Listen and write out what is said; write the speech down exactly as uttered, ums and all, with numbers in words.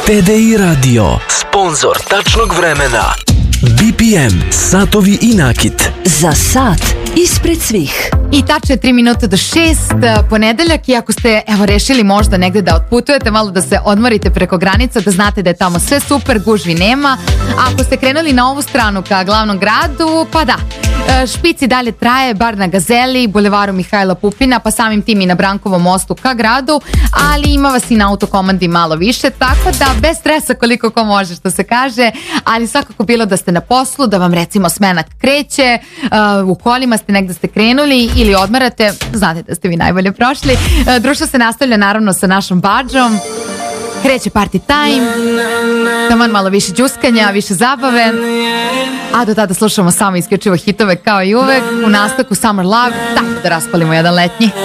T D I Radio, sponzor tačnog vremena. B P M, satovi i nakit. Za sat ispred svih. I tačno je tri minuta do šest, ponedeljak, i ako ste evo rešili možda negde da otputujete, malo da se odmorite preko granica, da znate da je tamo sve super, gužvi nema. A ako ste krenuli na ovu stranu ka glavnom gradu, pa da, špici dalje traje, bar na Gazeli, bulevaru Mihajla Pupina, pa samim tim i na Brankovom mostu ka gradu, ali ima vas i na autokomandi malo više, tako da bez stresa koliko ko može, što se kaže, ali svakako bilo da ste na poslu, da vam recimo smena kreće, u kolima ste, negde ste krenuli ili odmarate, znate da ste vi najbolje prošli. Društvo se nastavlja naravno sa našom badžom. Kreće party time, taman malo više džuskanja, više zabave, a do tada slušamo samo isključivo hitove kao i uvek. U nastavku Summer Love, tako da raspalimo jedan letnji.